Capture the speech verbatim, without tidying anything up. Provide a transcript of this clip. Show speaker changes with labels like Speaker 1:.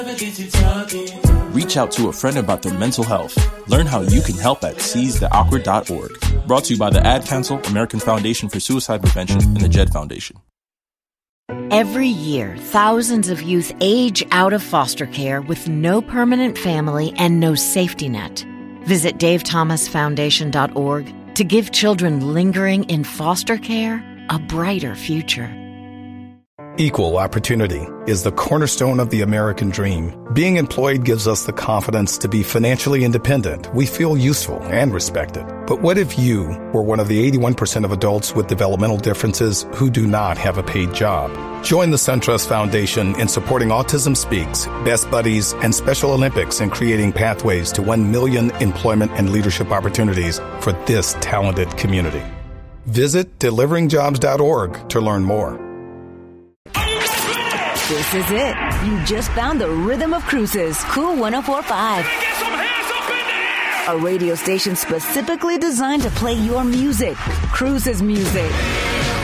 Speaker 1: Reach out to a friend about their mental health. Learn how you can help at seize the awkward dot org. Brought to you by the Ad Council, American Foundation for Suicide Prevention, and the Jed Foundation.
Speaker 2: Every year, thousands of youth age out of foster care with no permanent family and no safety net. Visit dave thomas foundation dot org to give children lingering in foster care a brighter future.
Speaker 3: Equal opportunity is the cornerstone of the American dream. Being employed gives us the confidence to be financially independent. We feel useful and respected. But what if you were one of the eighty-one percent of adults with developmental differences who do not have a paid job? Join the SunTrust Foundation in supporting Autism Speaks, Best Buddies, and Special Olympics in creating pathways to one million employment and leadership opportunities for this talented community. Visit delivering jobs dot org to learn more.
Speaker 4: This is it. You just found the rhythm of Cruises. Cool one oh four point five.
Speaker 5: Get some hands up in the air!
Speaker 4: A radio station specifically designed to play your music. Cruises music.